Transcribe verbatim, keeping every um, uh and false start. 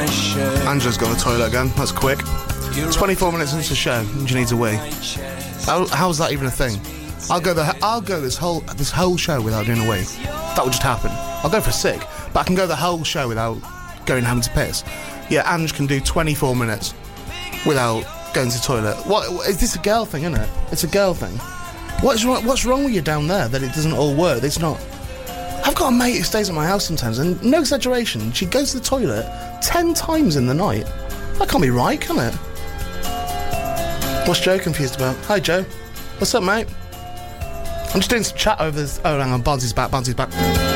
Angela's got the toilet again. That's quick. twenty-four minutes into the show, and she needs a wee. How, how's that even a thing? I'll go the I'll go this whole this whole show without doing a wee. That would just happen. I'll go for a sick, but I can go the whole show without going having to piss. Yeah, Ange can do twenty-four minutes without going to the toilet. What is this a girl thing, isn't it? It's a girl thing. What's wrong, what's wrong with you down there that it doesn't all work? It's not. I've got a mate who stays at my house sometimes, and no exaggeration, she goes to the toilet ten times in the night. That can't be right, can it? What's Joe confused about? Hi, Joe. What's up, mate? I'm just doing some chat over this. Oh, hang on, Bonzi's back, Bonzi's back.